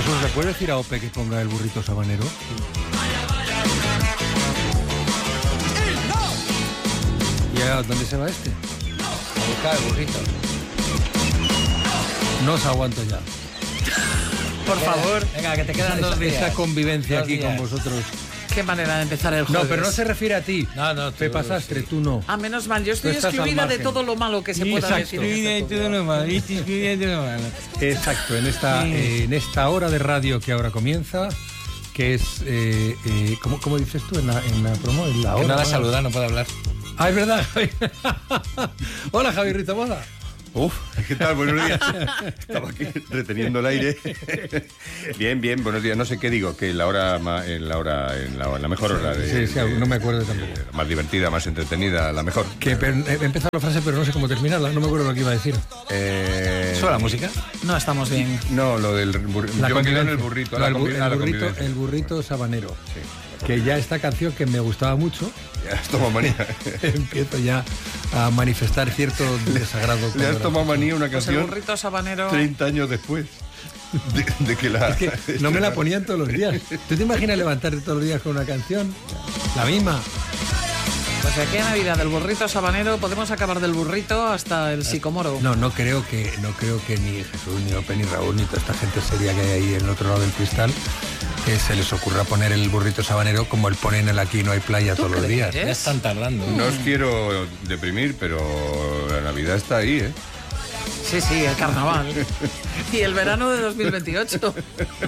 Jesús, ¿le puedes decir a Ope que ponga el burrito sabanero? ¿Y a dónde se va este? A buscar el burrito. No os aguanto ya. Por favor. Venga, que te quedan 2 días. Esa convivencia 2 aquí días. con vosotros. Qué manera de empezar el jueves. No, pero no se refiere a ti. No, Pepa Sastre, tú no. Ah, menos mal. Yo estoy Tú estás al excluida de margen. todo lo malo que se pueda Exacto. decir. Exacto, en esta hora de radio que ahora comienza, que es, ¿cómo dices tú en la promo? En la Que hora, no la ¿no? saluda, no puede hablar. Ah, es verdad, Javi. Hola, Javi Ritamoda. Uf, ¿qué tal? Buenos días. Estaba aquí reteniendo el aire. Bien, buenos días. No sé qué digo, que la mejor hora de... Sí, no me acuerdo tampoco. Más divertida, más entretenida, la mejor. Que he empezado la frase, pero no sé cómo terminarla. No me acuerdo lo que iba a decir. ¿Suena la música? No estamos bien. No, lo del burrito. Yo me quedo en el burrito. No, la el burrito sabanero. Sí. Que ya esta canción que me gustaba mucho, Ya has tomado manía. empiezo ya a manifestar cierto desagrado. Le has tomado manía una Pues el canción burrito sabanero. 30 años después de que la... Es que no me la ponían todos los días. ¿Tú te imaginas levantarte todos los días con una canción? La misma. Pues aquí en Navidad del burrito sabanero podemos acabar del burrito hasta el sicomoro. No creo que ni Jesús, ni Ope, ni Raúl, ni toda esta gente seria que hay ahí en el otro lado del cristal, que se les ocurra poner el burrito sabanero como el ponen el Aquí no hay playa todos los días. Ya están tardando. No os quiero deprimir, pero la Navidad está ahí, ¿eh? Sí, el carnaval. Y el verano de 2028. ¿28?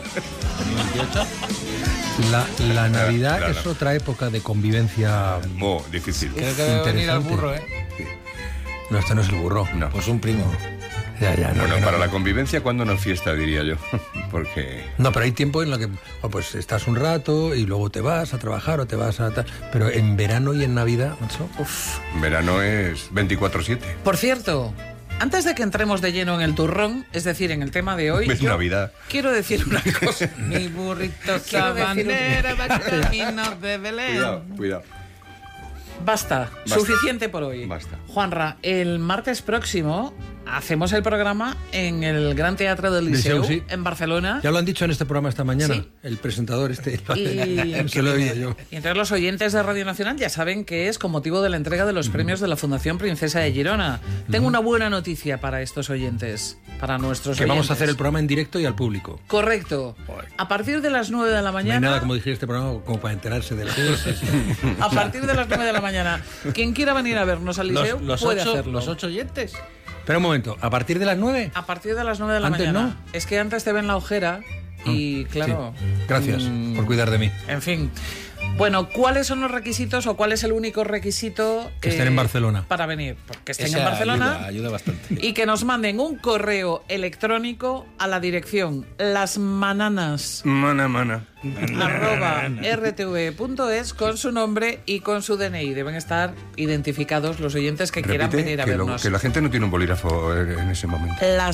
La Navidad Claro. es otra época de convivencia. Difícil. Creo que debe venir al Interesante. burro, ¿eh? No, este no es el burro. No. Pues un primo. Ya, no, Bueno, no, para no. la convivencia, ¿cuándo no es fiesta, diría yo? Porque... No, pero hay tiempo en lo que pues estás un rato y luego te vas a trabajar o te vas a... Pero en verano y en Navidad, macho. verano es 24/7. Por cierto, antes de que entremos de lleno en el turrón, es decir, en el tema de hoy, Es Navidad. quiero decir una cosa. Mi burrito Quiero decir sabanero va camino de Belén. Cuidado. Basta, suficiente por hoy. Basta. Juanra, el martes próximo hacemos el programa en el Gran Teatro del Liceu, Sí. en Barcelona. Ya lo han dicho en este programa esta mañana, Sí. el presentador este. Y- Se lo he oído yo. Y entonces los oyentes de Radio Nacional ya saben que es con motivo de la entrega de los premios de la Fundación Princesa de Girona. Tengo una buena noticia para estos oyentes, para nuestros Que oyentes. vamos a hacer el programa en directo y al público. Correcto. A partir de las 9 de la No hay mañana... nada como dirigir este programa como para enterarse de las cosas. A partir de las 9 de la mañana. Quien quiera venir a vernos al liceo puede hacerlo. Los 8 oyentes. Espera un momento, ¿a partir de las 9? A partir de las 9 de la Antes mañana. no. Es que antes te ven la ojera y claro... Sí. Gracias por cuidar de mí. En fin. Bueno, ¿cuáles son los requisitos o cuál es el único requisito Que estén en Barcelona. para venir? Pues que estén Esa en Barcelona ayuda bastante. y que nos manden un correo electrónico a la dirección lasmananas Mana. @rtv.es con su nombre y con su DNI. Deben estar identificados los oyentes que quieran Repite, venir a que, vernos. que la gente no tiene un bolígrafo en ese momento.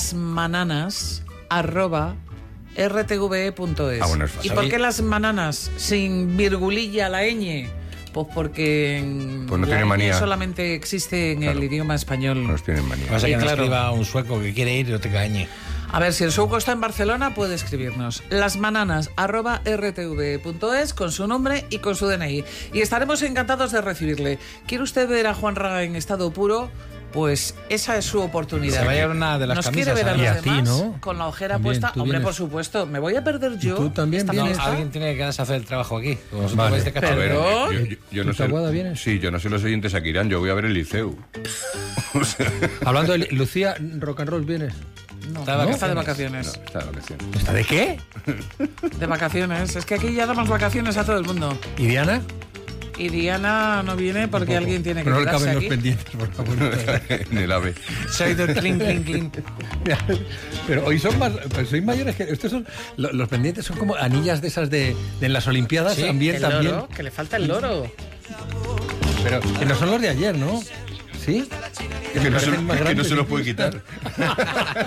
lasmananas@rtve.es. Ah, bueno, es fácil. ¿Y por qué las mananas sin virgulilla la ñ? Pues porque Pues no la tiene ñ manía. solamente existe en el idioma español. Nos tienen manía. Pasa que Y no claro. escriba un sueco que quiere ir y no te cañe. A ver, si el sueco está en Barcelona, puede escribirnos. lasmananas@rtv.es con su nombre y con su DNI. Y estaremos encantados de recibirle. ¿Quiere usted ver a Juanra en estado puro? Pues esa es su oportunidad. Se va a llevar una de las ¿Nos camisas. quiere ver a Y los a ti, demás ¿no? con la ojera También, puesta? tú Hombre, vienes. por supuesto. ¿Me voy a perder yo? tú también esta vienes? fiesta? Alguien tiene que quedarse a hacer el trabajo aquí. Como si Vale. no vais de A cachorro. ver, ¿Perdón? yo no ¿Tu sé. Taboada vienes? Sí, yo no sé los oyentes a qué irán, yo voy a ver el liceu. Hablando de Lucía, rock and roll, ¿vienes? No, Está de está de No, vacaciones. está de vacaciones. ¿Está de qué? De vacaciones. Es que aquí ya damos vacaciones a todo el mundo. ¿Y Diana? Y Diana no viene porque alguien tiene que No le quedarse caben los aquí. pendientes, por favor. En el AVE. Se ha oído el clink, clink, clink. Pero hoy son más, pues sois mayores que estos son los pendientes son como anillas de esas de en las Olimpiadas Sí, también El también, loro, que le falta el loro. pero que no son los de ayer, ¿no? ¿Sí? Que no, parecen más que no grandes se lo incluso. puede quitar.